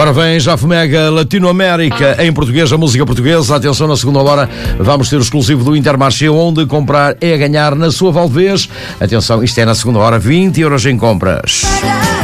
Ora bem, já Fomega Latinoamérica em português, a música portuguesa. Atenção, na segunda hora vamos ter o exclusivo do Intermarché, onde comprar é ganhar na sua Valdevez. Atenção, isto é na segunda hora, 20 euros em compras.